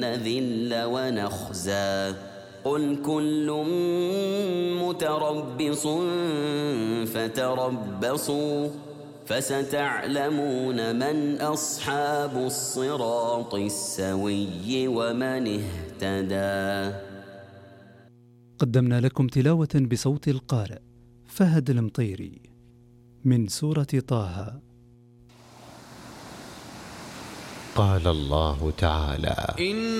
نذل ونخزى قل كل متربص فتربصوا فستعلمون من أصحاب الصراط السوي ومن اهتدى. قدمنا لكم تلاوة بصوت القارئ فهد المطيري من سورة طه. قال الله تعالى: